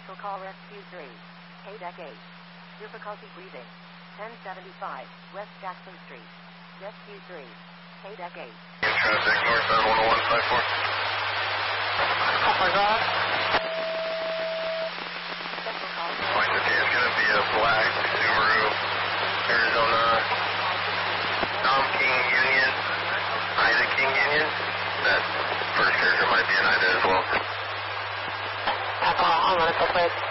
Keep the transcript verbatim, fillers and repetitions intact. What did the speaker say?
Special call Rescue three. K-Deck eight. Difficulty breathing. ten seventy-five West Jackson Street. Rescue three. K-Deck eight. Traffic northbound one oh one five four. Oh my God. Special call. Flight okay, it's going to be a black Subaru Arizona Dom King Union, Ida King Union. That first character might be an Ida as well. I'll run it quick.